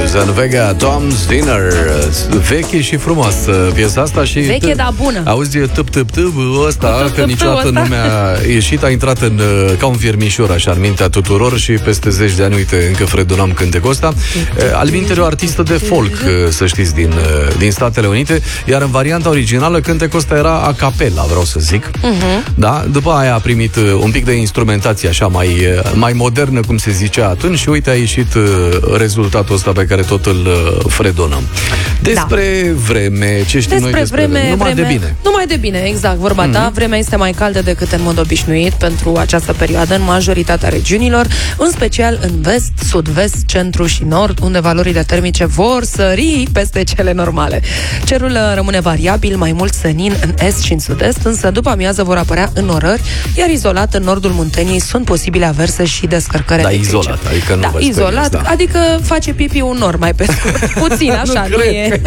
Cruise and Vega, Tom's Dinner. Veche și frumoasă piesa asta și... Veche, dar bună. Auzi, tâp, ăsta, că niciodată nu mi-a ieșit, a intrat ca un viermișor, așa, în mintea tuturor și peste 10 de ani, uite, încă fredonam cântecul ăsta. Alminteri, o artistă de folk, să știți, din Statele Unite, iar în varianta originală cântecul ăsta era a capella, vreau să zic. Da? După aia a primit un pic de instrumentație așa mai modernă, cum se zicea atunci, și uite, a ieșit rezultatul ăsta pe care tot îl fredonăm. Despre vreme, ce știm noi despre vreme? Numai de bine. Numai de bine, exact, vorba ta. Vremea este mai caldă decât în mod obișnuit pentru această perioadă în majoritatea regiunilor, în special în vest, sud-vest, centru și nord, unde valorile termice vor sări peste cele normale. Cerul rămâne variabil, mai mult senin în est și în sud-est, însă după amiază vor apărea înnorări, iar izolat în nordul Munteniei sunt posibile averse și descărcări electrice. Izolat, adică nu vă izolat, speriați, adică face pipi un nor mai pe scurt. Puțin, așa, nu e.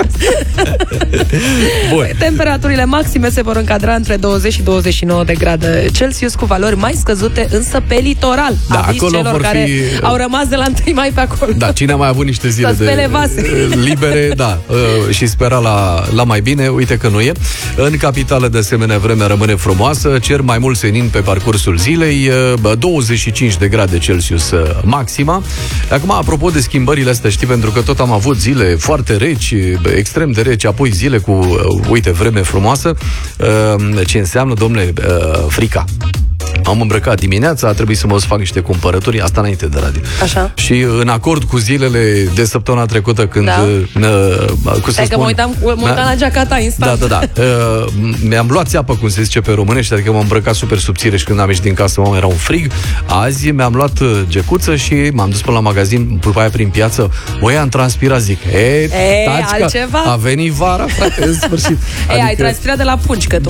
Temperaturile maxime se vor încadra între 20 și 29 de grade Celsius, cu valori mai scăzute însă pe litoral. Aviz celor care au rămas de la 1 mai pe acolo. Da, cine a mai avut niște zile libere, și spera la mai bine, uite că nu e. În capitală, de asemenea, vremea rămâne frumoasă, cer mai mult senin pe parcursul zilei, 25 de grade Celsius maxima. Acum, apropo de schimbările astea, știi, pentru că tot am avut zile foarte reci, extrem de reci, apoi zile cu, uite, vreme frumoasă. Ce înseamnă, domnule, frica. Am îmbrăcat dimineața, a trebuit să mă fac niște cumpărături, asta înainte de radio. Așa. Și în acord cu zilele de săptămâna trecută, când mă uitam la geacata instant. Da. Mi-am luat țeapă, cum se zice pe românește, adică m-am îmbrăcat super subțire și când am ieșit din casă, era un frig. Azi mi-am luat gecuță și m-am dus până la magazin, după aia prin piață. Am transpirat, zic, altceva? A venit vara, frate, în sfârșit. Ai transpirat de la pungi, că tu